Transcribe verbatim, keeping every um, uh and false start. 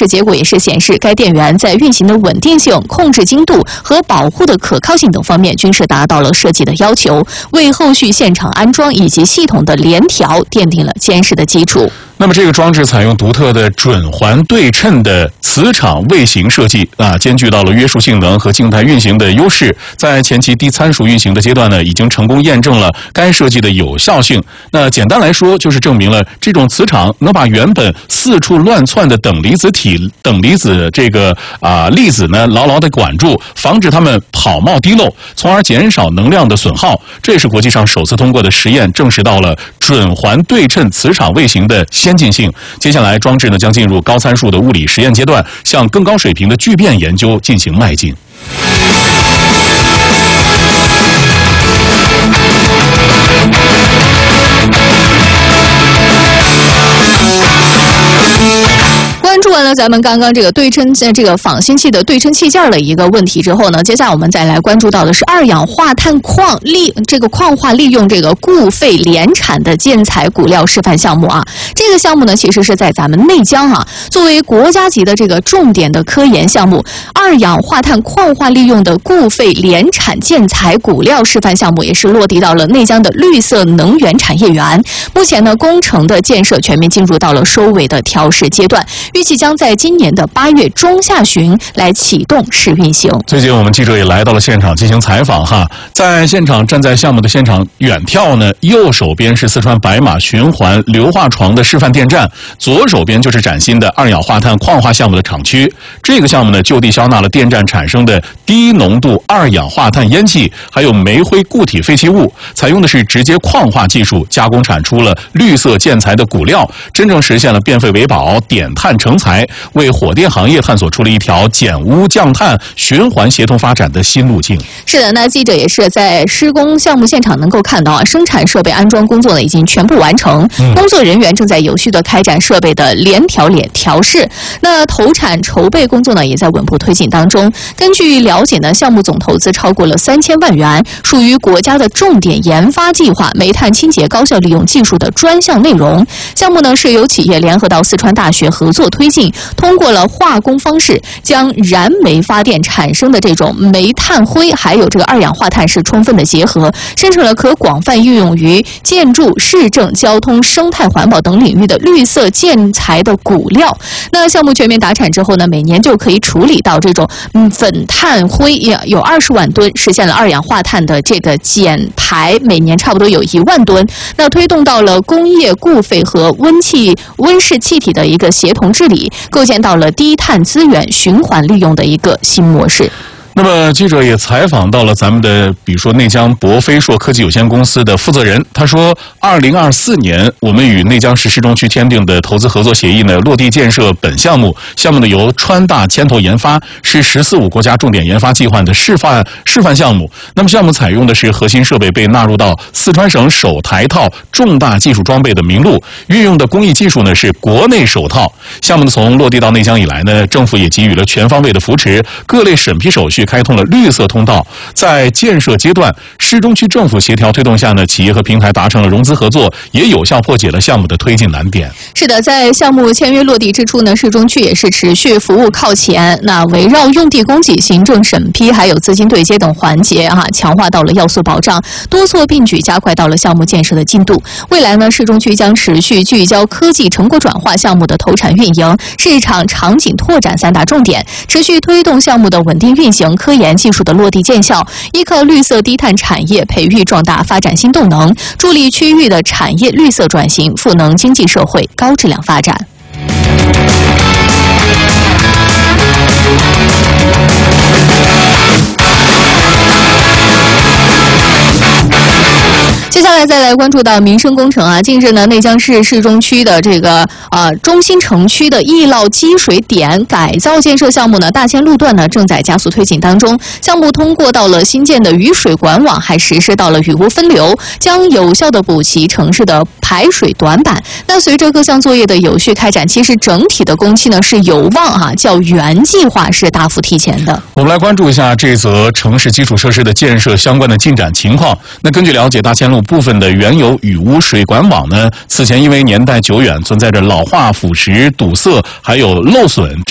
试结果也是显示，该电源在运行的稳定性、控制精度和保护的可靠性等方面均是达到了设计的要求，为后续现场安装以及系统的联调奠定了坚实的基础。 那么这个装置采用独特的准环对称的磁场卫星设计啊，兼具到了约束性能和静态运行的优势，在前期低参数运行的阶段呢，已经成功验证了该设计的有效性。那简单来说，就是证明了这种磁场能把原本四处乱窜的等离子体、等离子这个啊粒子呢，牢牢地管住，防止它们跑冒滴漏，从而减少能量的损耗。这也是国际上首次通过的实验，证实到了准环对称磁场卫星的先进性。接下来，装置呢将进入高参数的物理实验阶段，向更高水平的聚变研究进行迈进。 关注完了咱们刚刚这个对称这个仿新器的对称器件的一个问题之后呢，接下来我们再来关注到的是二氧化碳矿利这个矿化利用这个固废联产的建材骨料示范项目啊。这个项目呢，其实是在咱们内江啊，作为国家级的这个重点的科研项目，二氧化碳矿化利用的固废联产建材骨料示范项目也是落地到了内江的绿色能源产业园。目前呢，工程的建设全面进入到了收尾的调试阶段，预计将在今年的八月中下旬来启动试运行。 最近我们记者也来到了现场进行采访哈，在现场站在项目的现场远眺呢，右手边是四川白马循环硫化床的示范电站，左手边就是崭新的二氧化碳矿化项目的厂区。这个项目呢，就地消纳了电站产生的低浓度二氧化碳烟气，还有煤灰固体废弃物，采用的是直接矿化技术，加工产出了绿色建材的骨料，真正实现了变废为宝、点碳成材，为火电行业探索出了一条减污降碳、循环协同发展的新路径。 是的，那记者也是在施工项目现场能够看到啊，生产设备安装工作呢已经全部完成，嗯、工作人员正在有序的开展设备的联调联调试。那投产筹备工作呢也在稳步推进当中。根据了解呢，项目总投资超过了三千万元，属于国家的重点研发计划煤炭清洁高效利用技术的专项内容。项目呢是由企业联合到四川大学合作推进，通过了化工方式，将燃煤发电产生的这种煤炭灰还有这个二氧化碳是充分的结合，生成了可广泛运用于建筑、市政、交通、生态环保等领域的绿色建材的骨料。那项目全面达产之后呢，每年就可以处理到这种嗯粉炭灰有二十万吨，实现了二氧化碳的这个减排，每年差不多有一万吨。那推动到了工业固废和温气温室气体的一个协同治理，构建到了低碳资源循环利用的一个新模式。 那么记者也采访到了咱们的比如说内江博飞硕科技有限公司的负责人，他说二零二四年我们与内江市市中区签订的投资合作协议呢，落地建设本项目，项目呢由川大牵头研发，是十四五国家重点研发计划的示范示范项目。那么项目采用的是核心设备被纳入到四川省首台套重大技术装备的名录，运用的工艺技术呢是国内首套。项目呢从落地到内江以来呢，政府也给予了全方位的扶持，各类审批手续开通了绿色通道。在建设阶段，市中区政府协调推动下呢，企业和平台达成了融资合作，也有效破解了项目的推进难点。 是的，在项目签约落地之初呢，市中区也是持续服务靠前，那围绕用地供给、行政审批还有资金对接等环节啊，强化到了要素保障，多措并举，加快到了项目建设的进度。未来呢，市中区将持续聚焦科技成果转化项目的投产运营、市场场景拓展三大重点，持续推动项目的稳定运行、科研技术的落地见效，依靠绿色低碳产业培育壮大发展新动能，助力区域的产业绿色转型，赋能经济社会高质量发展。接下来再来关注到民生工程啊，近日呢，内江市市中区的这个呃中心城区的易涝积水点改造建设项目呢，大千路段呢正在加速推进当中。项目通过到了新建的雨水管网，还实施到了雨污分流，将有效的补齐城市的排水短板。那随着各项作业的有序开展，其实整体的工期呢是有望啊较原计划是大幅提前的。 我们来关注一下这则城市基础设施的建设相关的进展情况。那根据了解，大千路部分的原有雨污水管网呢，此前因为年代久远，存在着老化、腐蚀、堵塞，还有漏损。